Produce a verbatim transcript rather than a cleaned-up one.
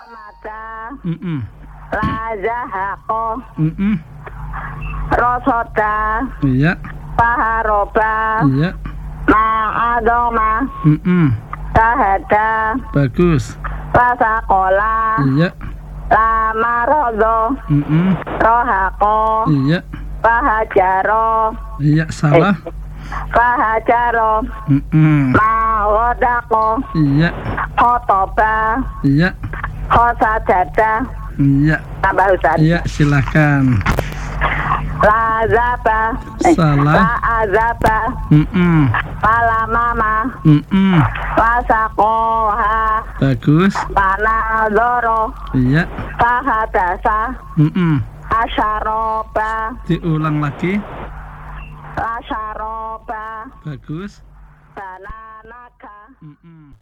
Samata. Mm-mm. Lazahako. Mm-mm. Rosota. Iya. Paharoba. Iya. Ma'adoma. Mm-mm. Tahada. Bagus. Pasakola. Iya. Lama rodo. Mm-mm. Rohako. Iya. Pahajaro. Iya, salah. Pahajaro. Mm-mm. Mahodako. Iya. Khotoba. Iya. Khosajada. Iya. Tambah Ustaz. Iya, silakan. Lazaba. Salah. La'azaba. Mm-mm. Palamama. Mm-mm. Pasakoha. Bagus. Panadoro. Iya. Pahadasa. Mm-mm. Asyaroba. Diulang lagi. Asyaroba. Bagus. Bananaka. Mm-mm.